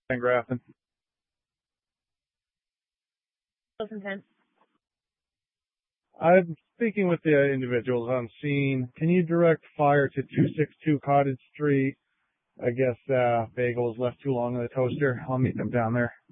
Van Graffen. Intense. I'm speaking with the individuals on scene. Can you direct fire to 262 Cottage Street? I guess bagel was left too long in the toaster. I'll meet them down there.